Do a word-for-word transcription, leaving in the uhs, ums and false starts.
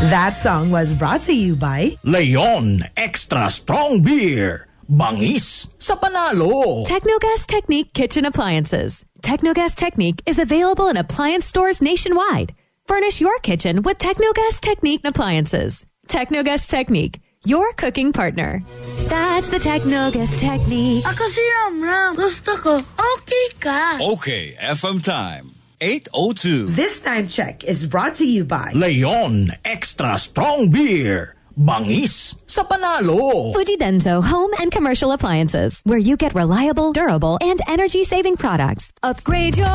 That song was brought to you by Leon Extra Strong Beer. Bangis sa panalo. Technogas Technique Kitchen Appliances. Technogas Technique is available in appliance stores nationwide. Furnish your kitchen with Technogas Technique appliances. Technogas Technique, your cooking partner. That's the Technogas Technique. Ako si Ram Ram. Gusto ko, okay ka. Okay, F M time. eight oh two. This Time Check is brought to you by Leon Extra Strong Beer. Bangis sa panalo. Fuji Denso Home and Commercial Appliances, where you get reliable, durable, and energy-saving products. Upgrade your